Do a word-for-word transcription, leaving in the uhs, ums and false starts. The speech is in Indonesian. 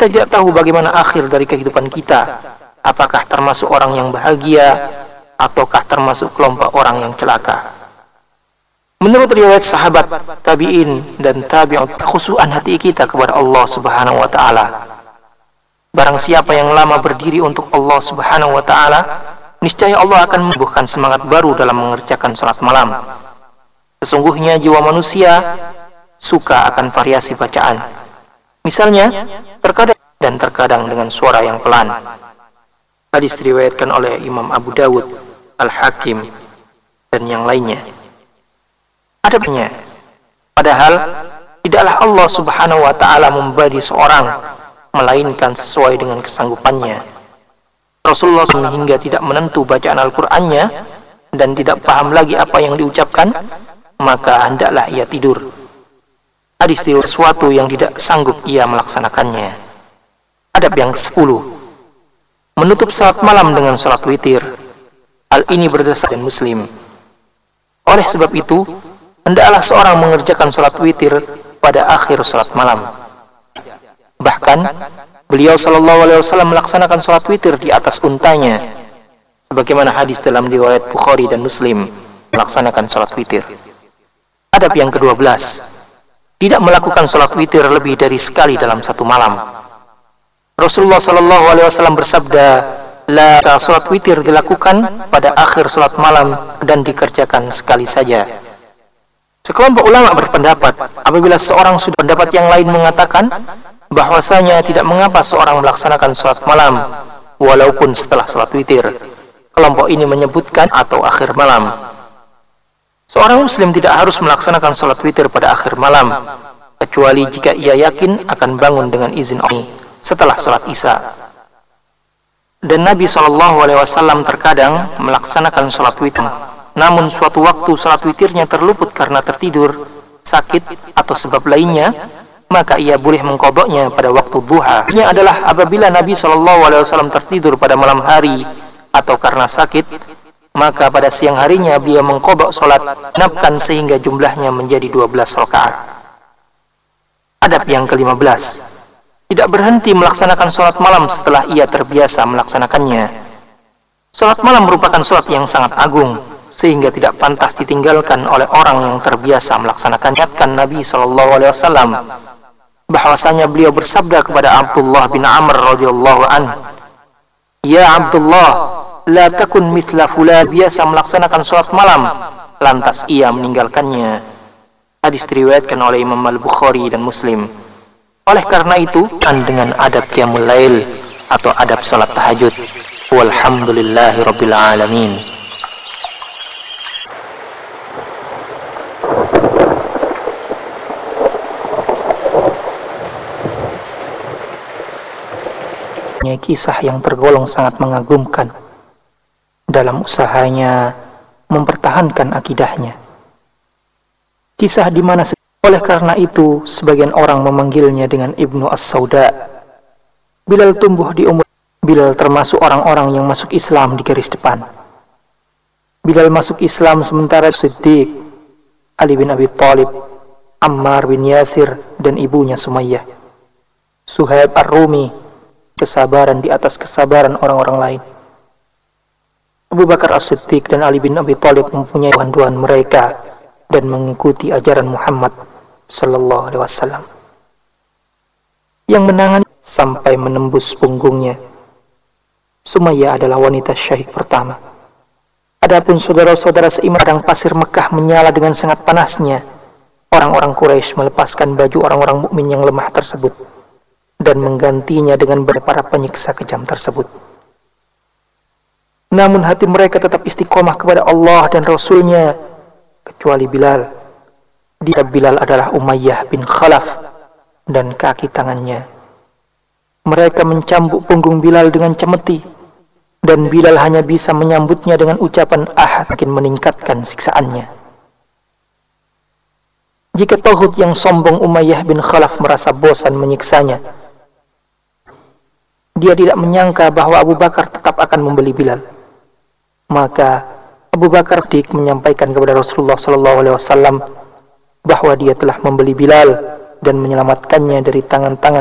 Kita tidak tahu bagaimana akhir dari kehidupan kita. Apakah termasuk orang yang bahagia ataukah termasuk kelompok orang yang celaka. Menurut riwayat sahabat, tabi'in dan tabi'ut, khusuan hati kita kepada Allah Subhanahu wa taala. Barang siapa yang lama berdiri untuk Allah Subhanahu wa taala, niscaya Allah akan menumbuhkan semangat baru dalam mengerjakan salat malam. Sesungguhnya jiwa manusia suka akan variasi bacaan. Misalnya, terkadang dan terkadang dengan suara yang pelan. Hadis diriwayatkan oleh Imam Abu Dawud, Al-Hakim, dan yang lainnya. Adabnya, padahal tidaklah Allah Subhanahu wa taala memberi seorang melainkan sesuai dengan kesanggupannya. Rasulullah shallallahu alaihi wasallam hingga tidak menentu bacaan Al-Qur'annya dan tidak paham lagi apa yang diucapkan, maka hendaklah ia tidur. Hadis itu sesuatu yang tidak sanggup ia melaksanakannya. Adab yang kesepuluh, menutup salat malam dengan salat witir. Hal ini berdasarkan Muslim. Oleh sebab itu, hendaklah seorang mengerjakan salat witir pada akhir salat malam. Bahkan beliau sallallahu alaihi wasallam melaksanakan salat witir di atas untanya, sebagaimana hadis dalam riwayat Bukhari dan Muslim melaksanakan salat witir. Adab yang kedua belas, tidak melakukan salat witir lebih dari sekali dalam satu malam. Rasulullah sallallahu alaihi wasallam bersabda, la salat witir dilakukan pada akhir salat malam dan dikerjakan sekali saja. Sekelompok ulama berpendapat, apabila seorang sudah pendapat yang lain mengatakan bahwasanya tidak mengapa seorang melaksanakan salat malam walaupun setelah salat witir. Kelompok ini menyebutkan atau akhir malam. Seorang muslim tidak harus melaksanakan salat witir pada akhir malam, kecuali jika ia yakin akan bangun dengan izin Allah setelah salat isya. Dan Nabi shallallahu alaihi wasallam terkadang melaksanakan salat witir, namun suatu waktu salat witirnya terluput karena tertidur, sakit, atau sebab lainnya, maka ia boleh mengqadha'nya pada waktu duha. Ini adalah apabila Nabi shallallahu alaihi wasallam tertidur pada malam hari atau karena sakit, maka pada siang harinya beliau mengqadha' salat napkan sehingga jumlahnya menjadi dua belas rakaat. Adab yang kelima belas, tidak berhenti melaksanakan salat malam setelah ia terbiasa melaksanakannya. Salat malam merupakan salat yang sangat agung, sehingga tidak pantas ditinggalkan oleh orang yang terbiasa melaksanakan. Nyatkan Nabi shallallahu alaihi wasallam bahwasanya beliau bersabda kepada Abdullah bin Amr radhiyallahu an, ya Abdullah, la takun mithla fulan, biasa melaksanakan salat malam lantas ia meninggalkannya. Hadis diriwayatkan oleh Imam Al-Bukhari dan Muslim. Oleh karena itu, dengan adab qiyamul lail atau adab salat tahajud. Walhamdulillahi rabbil alamin. Kisah yang tergolong sangat mengagumkan dalam usahanya mempertahankan akidahnya. Kisah di mana oleh karena itu sebagian orang memanggilnya dengan Ibnu As-Sauda. Bilal tumbuh di umur Bilal termasuk orang-orang yang masuk Islam di garis depan. Bilal masuk Islam sementara Siddiq, Ali bin Abi Thalib, Ammar bin Yasir dan ibunya Sumayyah, Suhaib Ar-Rumi, kesabaran di atas kesabaran orang-orang lain. Abu Bakar As-Siddiq dan Ali bin Abi Thalib mempunyai panduan mereka dan mengikuti ajaran Muhammad sallallahu alaihi wasallam yang menangani sampai menembus punggungnya. Sumayyah adalah wanita syahid pertama. Adapun saudara-saudara seiman, padang pasir Mekah menyala dengan sangat panasnya. Orang-orang Quraisy melepaskan baju orang-orang mukmin yang lemah tersebut dan menggantinya dengan para penyiksa kejam tersebut. Namun hati mereka tetap istiqomah kepada Allah dan Rasulnya, kecuali Bilal. Dia Bilal adalah Umayyah bin Khalaf dan kaki tangannya. Mereka mencambuk punggung Bilal dengan cemeti, dan Bilal hanya bisa menyambutnya dengan ucapan ahad, makin meningkatkan siksaannya. Jika tauhid yang sombong Umayyah bin Khalaf merasa bosan menyiksanya, dia tidak menyangka bahwa Abu Bakar tetap akan membeli Bilal. Maka Abu Bakar dik menyampaikan kepada Rasulullah sallallahu alaihi wasallam bahwa dia telah membeli Bilal dan menyelamatkannya dari tangan-tangan